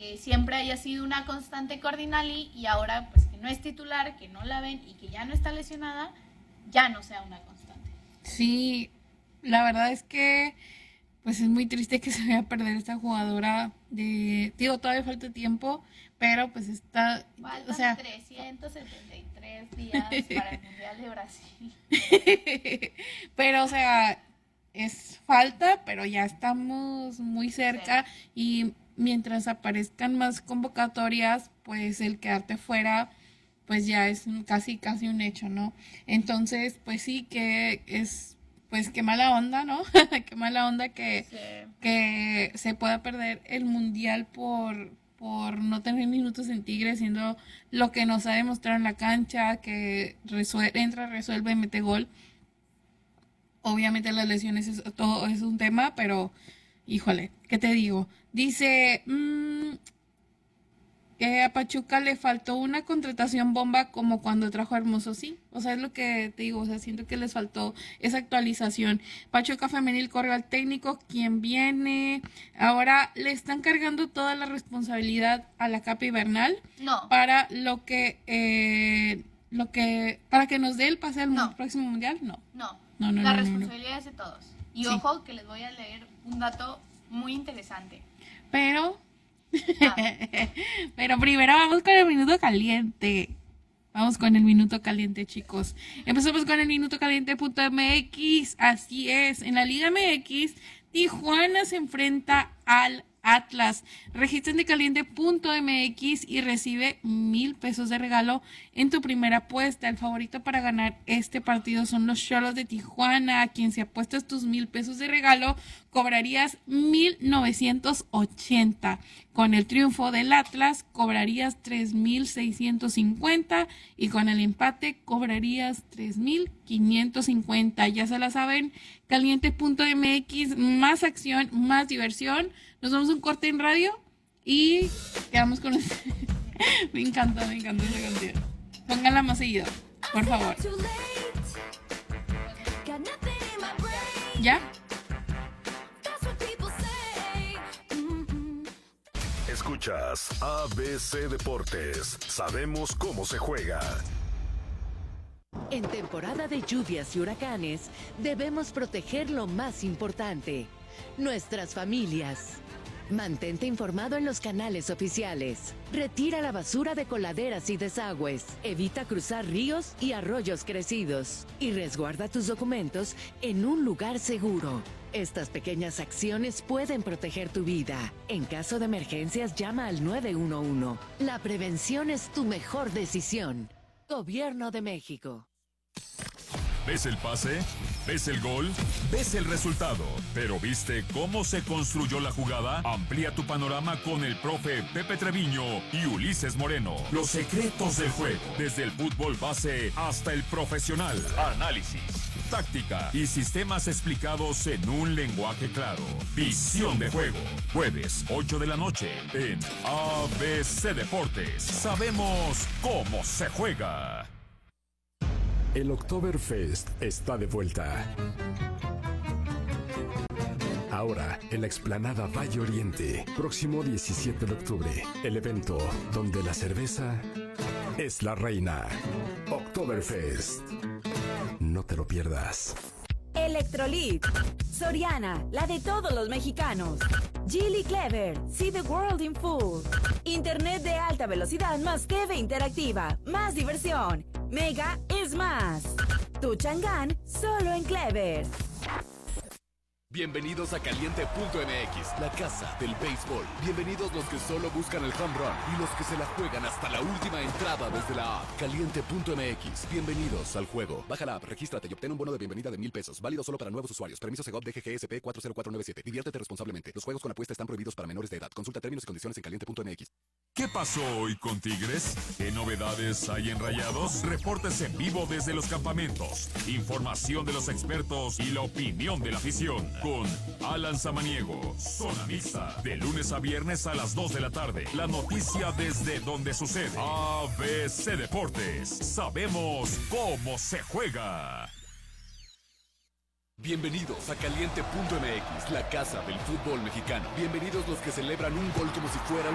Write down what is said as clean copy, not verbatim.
siempre haya sido una constante Cordinali y ahora pues que no es titular, que no la ven y que ya no está lesionada, ya no sea una constante. Sí, la verdad es que pues es muy triste que se vaya a perder esta jugadora digo, todavía falta tiempo, pero pues está, Faltan o sea, 373 días para el Mundial de Brasil. pero o sea, es falta, pero ya estamos muy cerca y mientras aparezcan más convocatorias, pues el quedarte fuera pues ya es casi un hecho, ¿no? Entonces, pues sí que es, pues qué mala onda, ¿no? Qué mala onda que se pueda perder el mundial por no tener minutos en Tigre, siendo lo que nos ha demostrado en la cancha, que entra, resuelve, mete gol. Obviamente las lesiones todo es un tema, pero híjole, ¿qué te digo? Dice que a Pachuca le faltó una contratación bomba como cuando trajo a Hermoso, sí. O sea, es lo que te digo, o sea, siento que les faltó esa actualización. Pachuca Femenil corre al técnico, quien viene. Ahora le están cargando toda la responsabilidad a la Capi Bernal. No. Para para que nos dé el pase al próximo mundial, no. No. No, la responsabilidad es de todos. Y sí. Ojo que les voy a leer un dato muy interesante. Pero pero primero vamos con el minuto caliente. Vamos con el minuto caliente, chicos. Empezamos con el minuto caliente.mx. Así es, en la Liga MX, Tijuana se enfrenta al Atlas. Regístrate en caliente.mx y recibe 1,000 pesos de regalo en tu primera apuesta. El favorito para ganar este partido son los Xolos de Tijuana. A quien si apuestas tus 1,000 pesos de regalo, cobrarías 1,980. Con el triunfo del Atlas, cobrarías 3,650 y con el empate cobrarías 3,550. Ya se la saben, caliente.mx, más acción, más diversión. Nos vamos a un corte en radio y quedamos con me encanta esa canción. Pónganla más seguido, por favor. ¿Ya? Escuchas ABC Deportes. Sabemos cómo se juega. En temporada de lluvias y huracanes, debemos proteger lo más importante, nuestras familias. Mantente informado en los canales oficiales. Retira la basura de coladeras y desagües. Evita cruzar ríos y arroyos crecidos. Y resguarda tus documentos en un lugar seguro. Estas pequeñas acciones pueden proteger tu vida. En caso de emergencias, llama al 911. La prevención es tu mejor decisión. Gobierno de México. ¿Ves el pase? ¿Ves el gol? ¿Ves el resultado? ¿Pero viste cómo se construyó la jugada? Amplía tu panorama con el profe Pepe Treviño y Ulises Moreno. Los secretos del juego, desde el fútbol base hasta el profesional. Análisis, táctica y sistemas explicados en un lenguaje claro. Visión de juego. Jueves, 8 de la noche en ABC Deportes. Sabemos cómo se juega. El Oktoberfest está de vuelta. Ahora, en la explanada Valle Oriente, próximo 17 de octubre, el evento donde la cerveza es la reina. Oktoberfest. No te lo pierdas. Electrolit, Soriana, la de todos los mexicanos. Geely Clever, see the world in full. Internet de alta velocidad más TV interactiva, más diversión. Mega es más. Tu Chang'an, solo en Clever. Bienvenidos a Caliente.mx, la casa del béisbol. Bienvenidos los que solo buscan el home run y los que se la juegan hasta la última entrada desde la app. Caliente.mx, bienvenidos al juego. Baja la app, regístrate y obtén un bono de bienvenida de 1,000 pesos. Válido solo para nuevos usuarios. Permiso Segov DGGSP 40497. Diviértete responsablemente. Los juegos con apuesta están prohibidos para menores de edad. Consulta términos y condiciones en Caliente.mx. ¿Qué pasó hoy con Tigres? ¿Qué novedades hay en Rayados? Reportes en vivo desde los campamentos, información de los expertos y la opinión de la afición. Con Alan Samaniego, Zona Mixta, de lunes a viernes a las 2 de la tarde. La noticia desde donde sucede. ABC Deportes. Sabemos cómo se juega. Bienvenidos a Caliente.mx, la casa del fútbol mexicano. Bienvenidos los que celebran un gol como si fuera